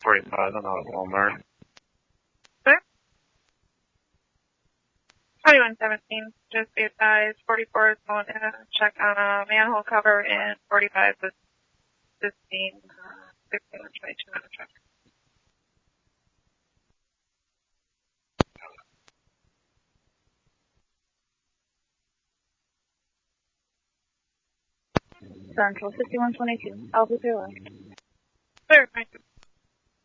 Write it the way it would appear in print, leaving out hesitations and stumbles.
45 on out Walmart. Sir? 2117, just be advised, 44 is going to check on a manhole cover, and 45 is 16, 16 and 22 on the truck. Central 5122, Alpha 0. Sir, thank you.